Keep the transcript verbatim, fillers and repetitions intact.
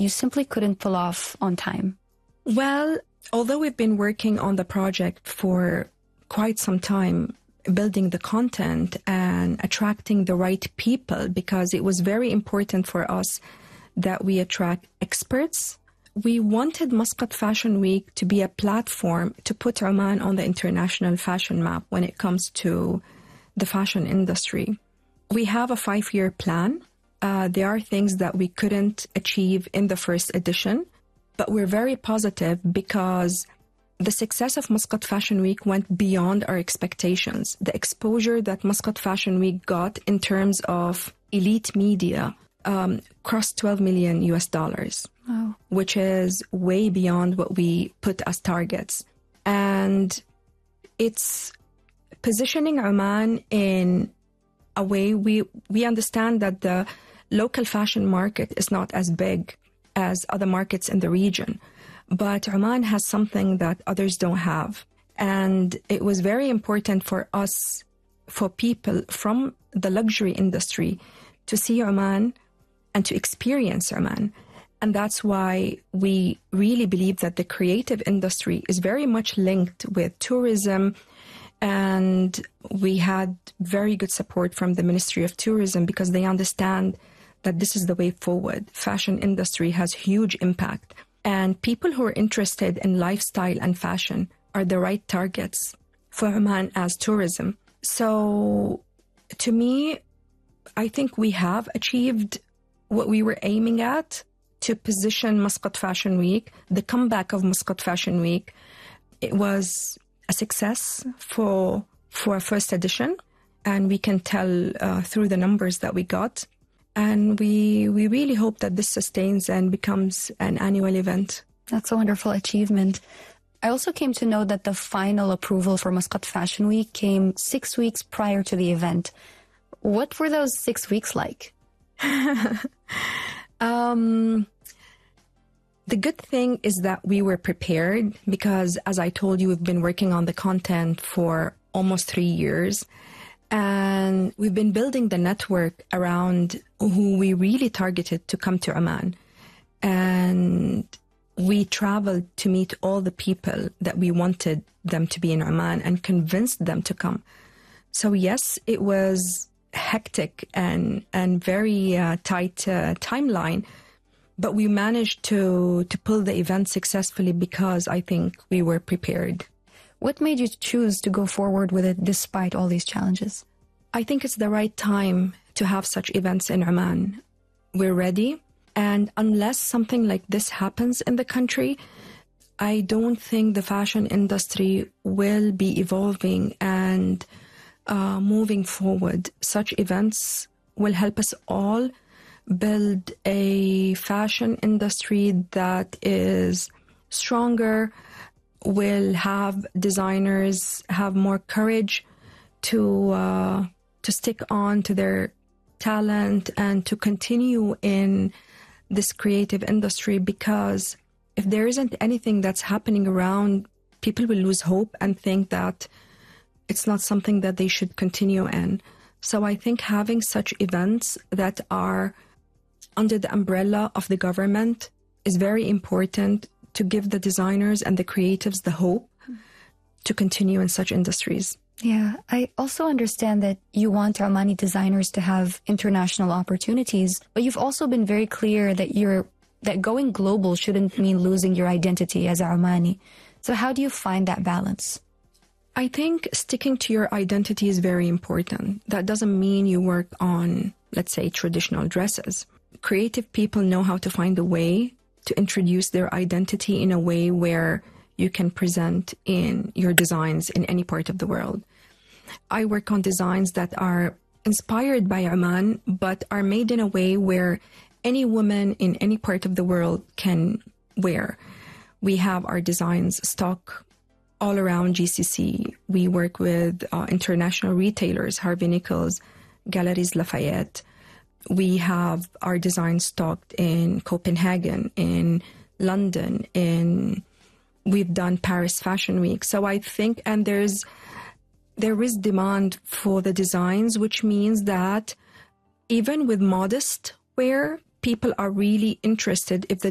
you simply couldn't pull off on time? Well, although we've been working on the project for quite some time, building the content and attracting the right people, because it was very important for us that we attract experts. We wanted Muscat Fashion Week to be a platform to put Oman on the international fashion map when it comes to the fashion industry. We have a five-year plan. Uh, there are things that we couldn't achieve in the first edition, but we're very positive because the success of Muscat Fashion Week went beyond our expectations. The exposure that Muscat Fashion Week got in terms of elite media um, crossed twelve million U S dollars, wow. which is way beyond what we put as targets. And it's positioning Oman in a way we, we understand that the local fashion market is not as big as other markets in the region. But Oman has something that others don't have. And it was very important for us, for people from the luxury industry, to see Oman and to experience Oman. And that's why we really believe that the creative industry is very much linked with tourism. And we had very good support from the Ministry of Tourism because they understand that this is the way forward. Fashion industry has huge impact. And people who are interested in lifestyle and fashion are the right targets for Oman as tourism. So to me, I think we have achieved what we were aiming at to position Muscat Fashion Week, the comeback of Muscat Fashion Week. It was a success for, for a first edition, and we can tell uh, through the numbers that we got. And we we really hope that this sustains and becomes an annual event. That's a wonderful achievement. I also came to know that the final approval for Muscat Fashion Week came six weeks prior to the event. What were those six weeks like? um, the good thing is that we were prepared because, as I told you, we've been working on the content for almost three years. And we've been building the network around who we really targeted to come to Oman. And we traveled to meet all the people that we wanted them to be in Oman and convinced them to come. So yes, it was hectic and, and very uh, tight uh, timeline, but we managed to, to pull the event successfully because I think we were prepared. What made you choose to go forward with it despite all these challenges? I think it's the right time to have such events in Oman. We're ready. And unless something like this happens in the country, I don't think the fashion industry will be evolving and uh, moving forward. Such events will help us all build a fashion industry that is stronger, will have designers have more courage to uh, to stick on to their talent and to continue in this creative industry, because if there isn't anything that's happening around, people will lose hope and think that it's not something that they should continue in. So I think having such events that are under the umbrella of the government is very important to give the designers and the creatives the hope to continue in such industries. Yeah, I also understand that you want Omani designers to have international opportunities, but you've also been very clear that you're that going global shouldn't mean losing your identity as a Omani. So how do you find that balance? I think sticking to your identity is very important. That doesn't mean you work on, let's say, traditional dresses. Creative people know how to find a way to introduce their identity in a way where you can present in your designs in any part of the world. I work on designs that are inspired by Oman, but are made in a way where any woman in any part of the world can wear. We have our designs stock all around G C C. We work with uh, international retailers, Harvey Nichols, Galeries Lafayette. We have our designs stocked in Copenhagen, in London, in we've done Paris Fashion Week. So I think, and there's there is demand for the designs, which means that even with modest wear, people are really interested if the